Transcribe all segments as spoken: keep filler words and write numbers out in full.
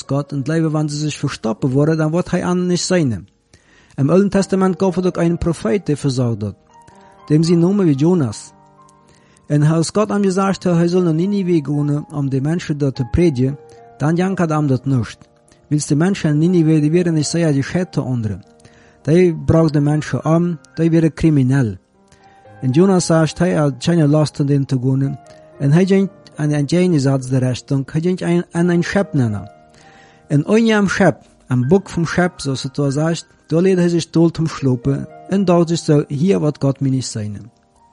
als Gott und leider, wenn sie sich verstoppen worden, dann wird er an nicht sein. Im Alten Testament gab es auch einen Prophet, der versorgt hat, dem sie Namen wie Jonas. Und als Gott ihm gesagt hat, er soll nach Ninive gehen, um die Menschen dort zu predigen, dann jankert ihm das nicht. Weil die Menschen in Ninive, die werden nicht sehr die Schätze andere. Die braucht die Menschen um, die werden kriminell. Und Jonas sagt, er hat keine Lust, an denen zu gehen. Und er ging an den Gegensatz der Richtung, er ging an einen Schäpp nennen. Und ein am Schäpp, am Buck vom Schäpp, so es da sagt, da lädt er sich tot zum Schlupen und dachte sich so, hier wird Gott mir nicht sein.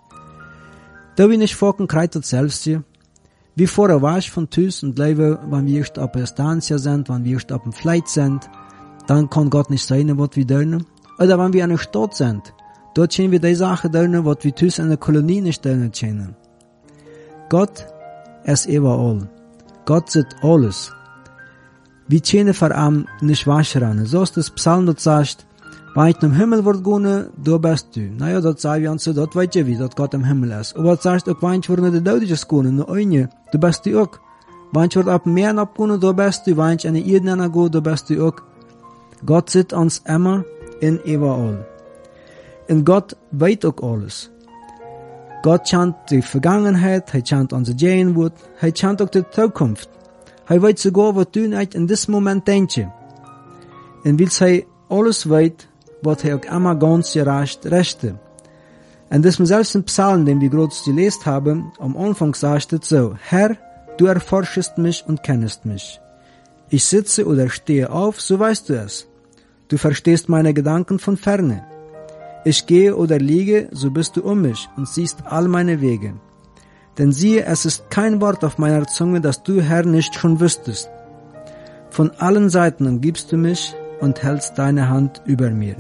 Da bin ich vor konkret das selbst hier. Wie vorher war ich von Tüß und Leben, wenn wir erst auf der Stanzia sind, wenn wir erst auf dem Flight sind, dann kann Gott nicht sein, was wir tun. Oder wenn wir in einer Stadt sind, dort können wir die Sachen tun, was wir Tüß in der Kolonie nicht tun können. Gott ist überall. Gott sieht alles. Wir können vor ihm nicht waschen. So ist das Psalm, das sagt, wenn ich im Himmel wird gehen, da bist du. Naja, das sagen wir uns so, das weiß ich wie, dass Gott im Himmel ist. Aber das sagt auch, wenn ich in die Deutsches gehen, nur eine, da bist du auch. Wenn ich auf dem Meer abgehen, da bist du. Wenn ich in die Erde gehe, da bist du auch. Gott sieht uns immer in überall. Und Gott weiß auch alles. Gott kennt die Vergangenheit, er kennt unsere Gegenwart, er kennt auch die Zukunft. Er weiß sogar, was du nicht in diesem Moment denkst. Und weil er alles weiß, wird er auch immer ganz gerecht rechte. Und das selbst im Psalm, den wir gerade gelesen haben, am Anfang sagt es so, Herr, du erforschest mich und kennest mich. Ich sitze oder stehe auf, so weißt du es. Du verstehst meine Gedanken von ferne. Ich gehe oder liege, so bist du um mich und siehst all meine Wege. Denn siehe, es ist kein Wort auf meiner Zunge, das du, Herr, nicht schon wüsstest. Von allen Seiten umgibst du mich und hältst deine Hand über mir.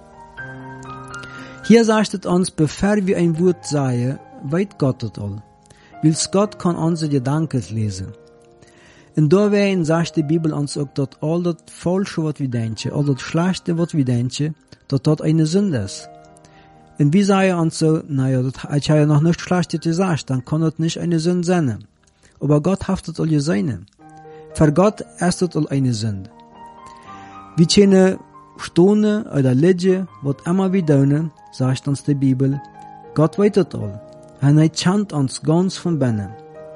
Hier sagt es uns, bevor wir ein Wort sagen, weiß Gott das all. Weil Gott kann unsere Gedanken lesen. Und dawein sagt die Bibel uns auch, dass all das Falsche, was wir denken, all das Schlechte, was wir denken, dass das eine Sünde ist. Und wir sagen uns so, naja, das, ich habe ja noch nichts Schlechtes gesagt, dann kann das nicht eine Sünde sein. Aber Gott hat das all gesehen. Für Gott ist das all eine Sünde. Wir können Stunden oder Lieder, was immer wir tun, sagt uns die Bibel, Gott weiß das all. Und er kennt uns ganz von binnen.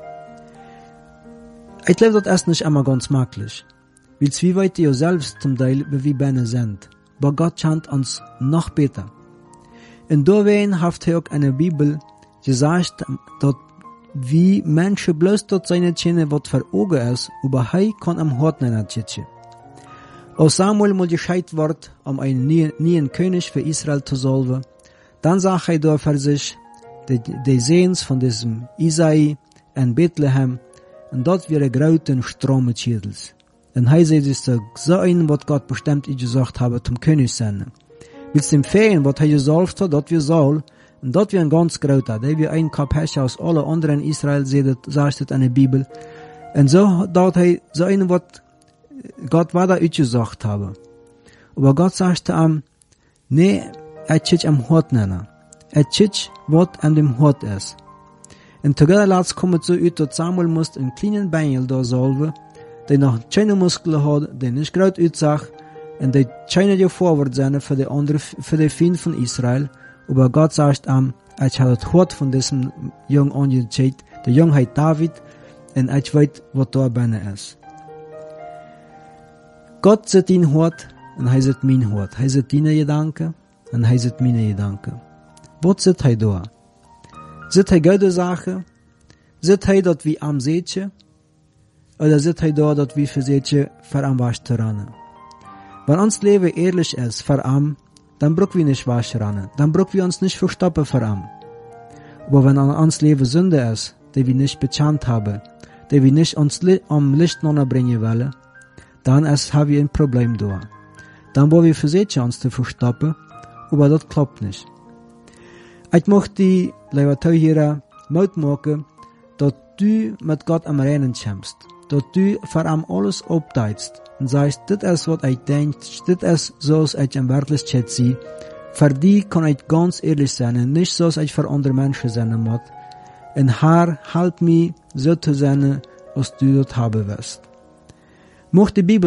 Ich glaube, das ist nicht immer ganz möglich. Weil wir weit ja selbst zum Teil, wie wir binnen sind. Aber Gott kennt uns noch besser. Und dawein hat er auch in der Bibel gesagt, dass wie Menschen bloß dort seine Tschene, was für Augen ist, aber er kann am Hort nicht tschitschen. Als Samuel mal gescheit wird, um einen neuen König für Israel zu salven, dann sagt er da für sich, die, die Sehens von diesem Isai in Bethlehem, und dort wäre grauten Strome Schädels. Und er sieht sich so, so ein, was Gott bestimmt ich gesagt habe, zum König sein. Mit dem Feen, was er gesalbt hat, dort wir Saul, und dort wir ein ganz grauter, der wir ein Kapesche aus alle anderen Israel seht, sagt es in der Bibel. Und so, dort er so ein, was Gott war da ich gesagt habe. Aber Gott sagte ihm, nee, er tschitsch am Hort nennen. Er tschitsch, was an dem Hort ist. Und together laatst kommt so ut, dass Samuel muss einen kleinen Bengel da salven, der noch keine Muskeln hat, der nicht gerade aussagt, und der keine dir vorwärts sein für die andere, für die Feind von Israel. Aber Gott sagt ihm, ich habe das Hort von diesem Jungen angezeigt, der Junge heißt David, und ich weiß, was da bei ihm ist. Gott sieht ihn Hort, und er sieht mein Hort. Er sieht deine Gedanken, und er sieht meine Gedanken. Was sieht er da? Sieht er gute Sachen? Sieht er, dass wir am Seetchen? Oder sieht er da, dass wir für Seetchen für am Wasch ran? Wenn uns Leben ehrlich ist für am, dann brauchen wir nicht Wasch ran. Dann brauchen wir uns nicht verstoppen für am. Aber wenn an uns Leben Sünde ist, die wir nicht bekannt haben, die wir nicht uns am Licht noch bringen wollen, dann ist, haben wir ein Problem da. Dann wollen wir für Seetchen uns zu verstoppen, aber das klappt nicht. Ich möchte die, liebe Zuhörer, Mut machen, dass du mit Gott am Rennen kämpfst, dass du vor allem alles abteilst und sagst, das ist, was ich denke, das ist, so als ich im Wirklichkeit sehe. Für die kann ich ganz ehrlich sein, und nicht so, als ich für andere Menschen sein muss. Und Herr, halt mich, so zu sein, als du das haben wirst. Mocht die Bibel